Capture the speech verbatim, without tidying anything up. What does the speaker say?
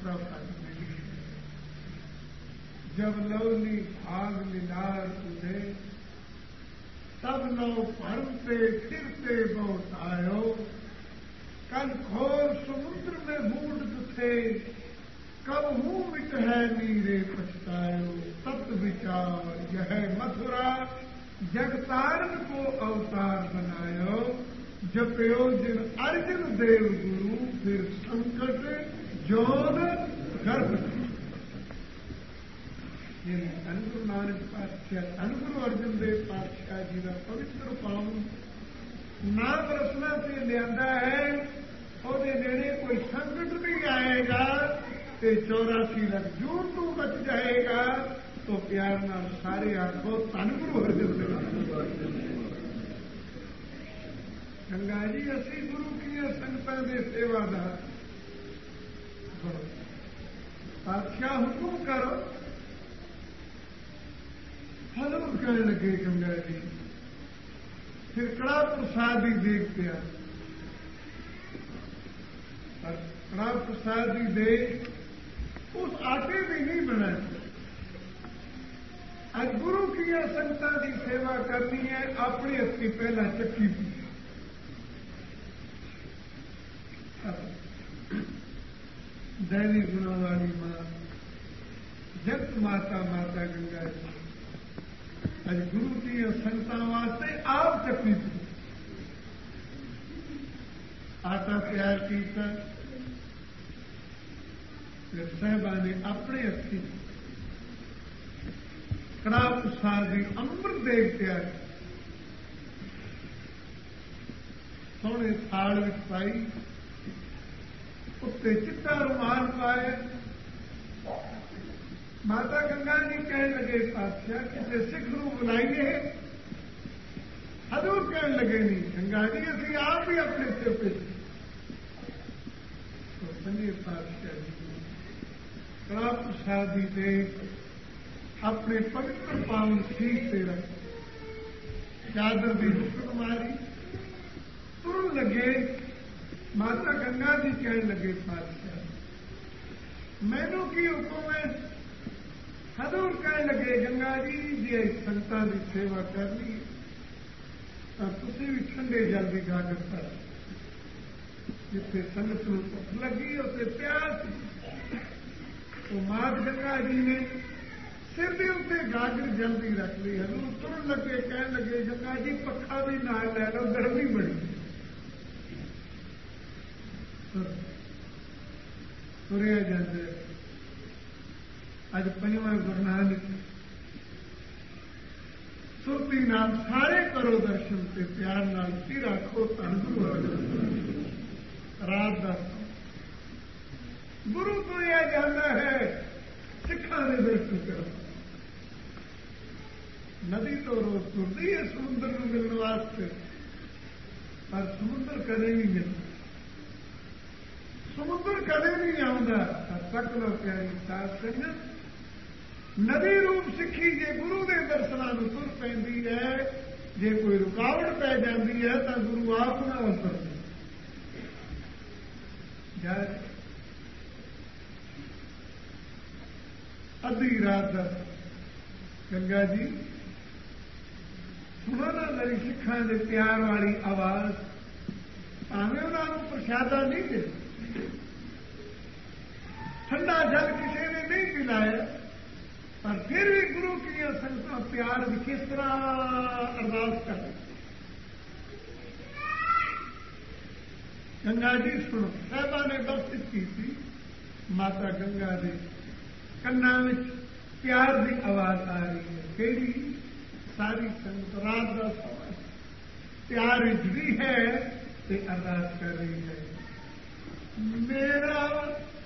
दूसरा पद नहीं है। जब लवली भाग लिलार तुझे तब नौ भरते फिरते बहुत आयो, कल घोर समुद्र में बूढ़ थे कब मुंह मिट है नीरे पछतायो। तत्व विचार यह मथुरा जगतारण को अवतार बनायो, जपयो जिन अर्जुन देव गुरु फिर संकट जोन गर्भ। अनुगुरु नानक पातशाह अनुगुरु अर्जुन देव पातशाह जी का पवित्र पावन नाम रसना से लिया है। और नेड़े कोई संकट नहीं आएगा तो चौरासी लख जून तू बच जाएगा। तो प्यार नाल सारे आखो धन गुरु अर्जुन देव। गंगा जी असी गुरु की संगतां दे सेवादार, पातशाह हुक्म करो। हजूर कहने लगे गंगा जी, फिर कड़ा प्रसाद ही देख पिया। कड़ा प्रसाद ही देख उस आटे भी नहीं बनाए। आज गुरु की संगतां की सेवा करनी है, अपने हथी पहला चक्की पी। दैवी गुणों वाली मां जगत माता माता गंगा जी आज गुरु की संगतां वास्ते आप चक्की पी। आटा तैयार किया, फिर साहबा ने अपने हथी कड़ा प्रसाद की अमृत देग तैयार सोने थाल में पाई, उत्ते चिट्टा रुमाल पाए। माता गंगा जी कहने लगे पातशाह किसी सिख नूं बुलाइए। हजूर कहने लगे नहीं गंगा जी असी आप ही अपने सिर पे। तो पंजे पातशाह जी कड़ा प्रसादी दे अपने पवित्र पावन सीख से रख चादर की हुक्म मारी, तुरन लगे। माता गंगा जी कहने लगे पातशाह मैनू की हुक्म है। हजूर कहने लगे गंगा जी जे संगतां की सेवा करनी है तो तुसी भी ठंडे जल की गागर कर। जिथे संगत नूं भुख लगी उसे प्यास। तो मात गंगा जी ने सिर के उत्ते गागर जल्दी रख ली। हजूर तुरन लगे कहने लगे गंगा जी पखा भी नाल लै लो, गर्मी बड़ी। तुरिया जाते अज पंजवां गुरु नानक सुरती नाल सारे करो दर्शन से प्यार नाल सिर आखो धन गुरु अर्जुन। रात का गुरु तुरिया जाता है, सिखा ने दर्शन करो। नदी तो रोज तुरती है समुद्र को मिलने वास्ते, पर समुद्र कदे नहीं मिलता। समुद्र कदे नहीं आता। तक लो प्यारी साध संगत, नदी रूप सिखी जे गुरु के दर्शनों में तुर पैंदी है। जे कोई रुकावट पै जाती है तो गुरु आप ना उतर जाए। अद्धी रात गंगा जी सुनो ना मेरी सिखा के प्यार वाली आवाज। भावें उन्होंने प्रसादा नहीं दे, ठंडा जल किसी ने नहीं पिलाया, पर फिर भी गुरु की संगतां प्यार भी किस तरह अरदास कर। गंगा जी सुनो, साहबा ने बख्शिश की थी। माता गंगा दे कन्ना में प्यार की आवाज आ रही है। केड़ी सारी संगत रात का समय प्यार इजदी है ते अरदास कर रही है। मेरा